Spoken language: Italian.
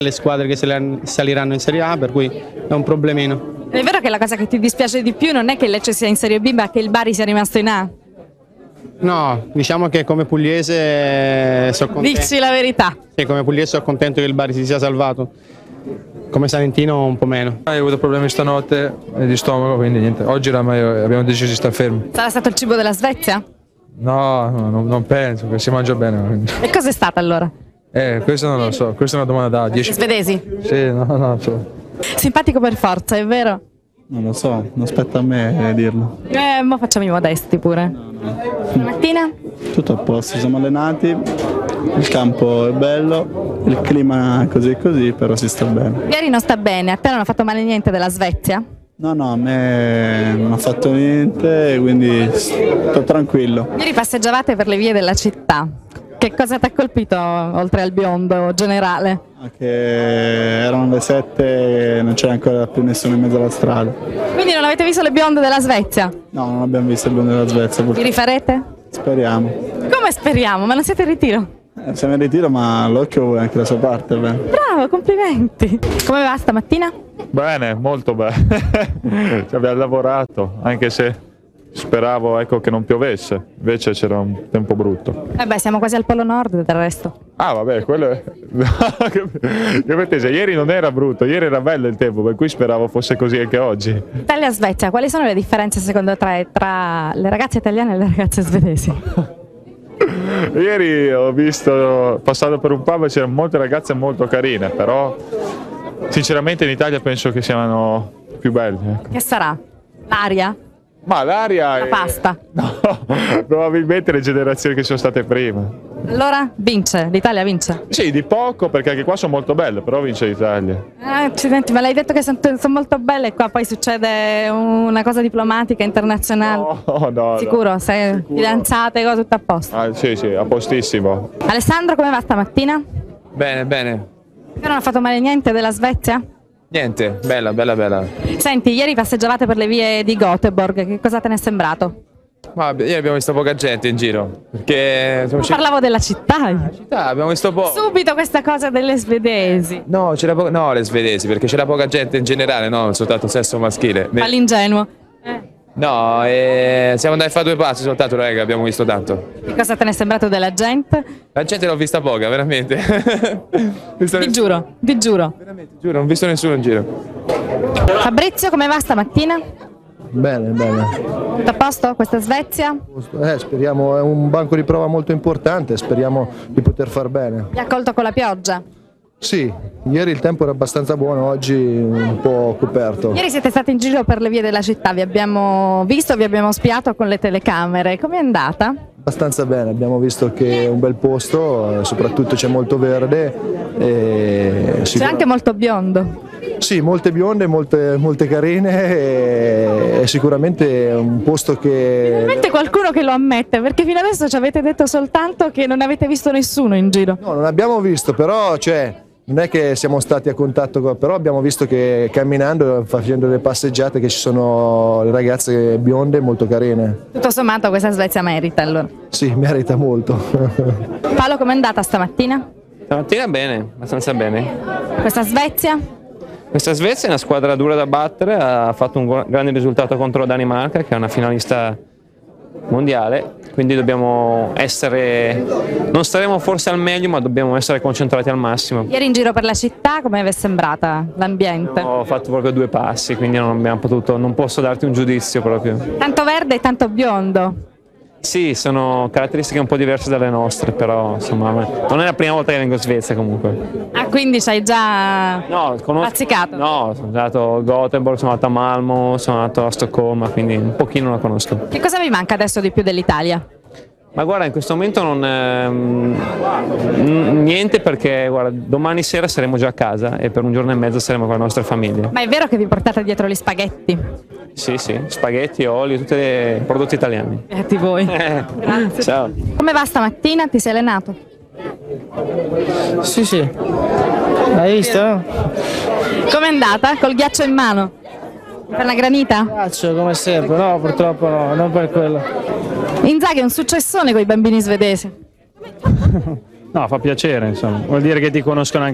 le squadre che saliranno in Serie A, per cui è un problemino. È vero che la cosa che ti dispiace di più non è che il Lecce sia in Serie B, ma che il Bari sia rimasto in A? No, diciamo che come pugliese sono contento. Dici la verità. Sì, come pugliese sono contento che il Bari si sia salvato. Come salentino un po' meno. Ho avuto problemi stanotte di stomaco, quindi niente. Oggi abbiamo deciso di stare fermi. Sarà stato il cibo della Svezia? No, non penso, che si mangia bene. E cos'è stata allora? Questo non lo so, questa è una domanda da 10. Svedesi? Sì, no. Simpatico per forza, è vero? Non lo so, non spetta a me dirlo. Ma facciamo i modesti pure. No. Stamattina? Tutto a posto, siamo allenati, il campo è bello, il clima è così, però si sta bene. Ieri non sta bene, a te non ha fatto male niente della Svezia? No, a me non ha fatto niente, quindi sto tranquillo. Ieri passeggiavate per le vie della città. Che cosa ti ha colpito oltre al biondo generale? Che erano le 7 e non c'era ancora più nessuno in mezzo alla strada. Quindi non avete visto le bionde della Svezia? No, non abbiamo visto il biondo della Svezia. Vi rifarete? Speriamo. Come speriamo? Ma non siete in ritiro? Siamo in ritiro, ma l'occhio vuole anche la sua parte. Bene. Bravo, complimenti. Come va stamattina? Bene, molto bene. Ci abbiamo lavorato, anche se speravo che non piovesse, invece c'era un tempo brutto. Siamo quasi al Polo Nord del resto. Ah vabbè, quello è... che pretese, ieri non era brutto, ieri era bello il tempo, per cui speravo fosse così anche oggi. Italia-Svezia, quali sono le differenze secondo te tra le ragazze italiane e le ragazze svedesi? Ieri ho visto, passando per un pub, c'erano molte ragazze molto carine, però sinceramente in Italia penso che siano più belle. Ecco. Che sarà? L'aria? Ma l'aria La pasta? No, probabilmente le generazioni che sono state prima. Allora vince, l'Italia vince? Sì, di poco, perché anche qua sono molto belle, però vince l'Italia. Accidenti, ma l'hai detto che sono molto belle e qua poi succede una cosa diplomatica internazionale? No. Sicuro? Sei Sicuro. Fidanzate, tutto a posto? Sì, a postissimo. Alessandro, come va stamattina? Bene. Te non ha fatto male niente della Svezia? Niente, bella. Senti, ieri passeggiavate per le vie di Göteborg, che cosa te ne è sembrato? Ma ieri abbiamo visto poca gente in giro, perché Parlavo della città. abbiamo visto poco. Subito questa cosa delle svedesi. No, le svedesi, perché c'era poca gente in generale, no, soltanto sesso maschile. All'ingenuo. No, siamo andati a fare due passi soltanto, non è che abbiamo visto tanto. Che cosa te ne è sembrato della gente? La gente l'ho vista poca, veramente. Ti giuro. Veramente, giuro, non ho visto nessuno in giro. Fabrizio, come va stamattina? Bene. Tutto a posto? Questa Svezia? Speriamo, è un banco di prova molto importante, speriamo di poter far bene. Vi ha colto con la pioggia? Sì, ieri il tempo era abbastanza buono, oggi un po' coperto. Ieri siete stati in giro per le vie della città, vi abbiamo visto, vi abbiamo spiato con le telecamere. Com'è andata? Abbastanza bene, abbiamo visto che è un bel posto, soprattutto c'è molto verde. C'è anche molto biondo. Sì, molte bionde, molte carine e sicuramente è un posto che... Finalmente qualcuno che lo ammette, perché fino adesso ci avete detto soltanto che non avete visto nessuno in giro. No, non abbiamo visto, però non è che siamo stati a contatto, però abbiamo visto che camminando, facendo le passeggiate, che ci sono le ragazze bionde molto carine. Tutto sommato questa Svezia merita allora. Sì, merita molto. Paolo, com'è andata stamattina? Stamattina bene, abbastanza bene. Questa Svezia? Questa Svezia è una squadra dura da battere, ha fatto un grande risultato contro la Danimarca, che è una finalista mondiale, quindi dobbiamo essere, non staremo forse al meglio, ma dobbiamo essere concentrati al massimo. Ieri in giro per la città, come vi è sembrata l'ambiente? Ho fatto proprio due passi, quindi non posso darti un giudizio proprio. Tanto verde e tanto biondo. Sì, sono caratteristiche un po' diverse dalle nostre, però insomma non è la prima volta che vengo in Svezia comunque. Ah, quindi ci hai già bazzicato? No, sono andato a Gothenburg, sono andato a Malmo, sono andato a Stoccolma, quindi un pochino la conosco. Che cosa vi manca adesso di più dell'Italia? Ma guarda, in questo momento niente, perché guarda, domani sera saremo già a casa e per un giorno e mezzo saremo con le nostre famiglie. Ma è vero che vi portate dietro gli spaghetti? Sì, spaghetti, olio, tutti i prodotti italiani. Beati voi. Grazie. Ciao. Come va stamattina? Ti sei allenato? Sì. Hai visto? Com'è andata? Col ghiaccio in mano? Per la granita? Ghiaccio come sempre, no purtroppo no, non per quello. Inzaghi è un successone con i bambini svedesi. No, fa piacere, insomma, vuol dire che ti conoscono anche